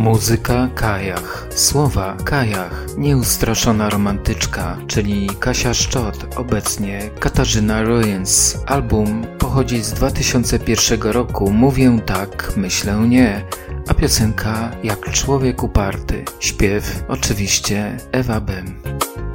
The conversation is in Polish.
Muzyka Kajach, słowa Kajach, nieustraszona romantyczka, czyli Kasia Szczot, obecnie Katarzyna Royens. Album pochodzi z 2001 roku, Mówię tak, myślę nie, a piosenka Jak człowiek uparty. Śpiew oczywiście Ewa Bem.